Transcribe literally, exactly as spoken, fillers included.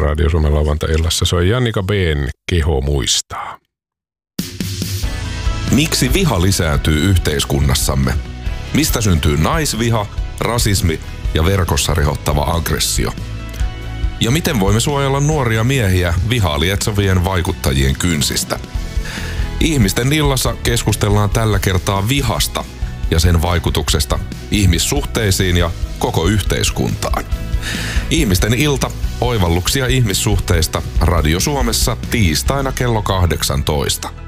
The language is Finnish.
Radio Suomen lauantai-illassa. Se on Jannika B:n Keho muistaa. Miksi viha lisääntyy yhteiskunnassamme? Mistä syntyy naisviha, rasismi ja verkossa rehottava aggressio? Ja miten voimme suojella nuoria miehiä vihaa lietsovien vaikuttajien kynsistä? Ihmisten illassa keskustellaan tällä kertaa vihasta ja sen vaikutuksesta ihmissuhteisiin ja koko yhteiskuntaan. Ihmisten ilta, oivalluksia ihmissuhteista Radio Suomessa tiistaina kello kahdeksantoista.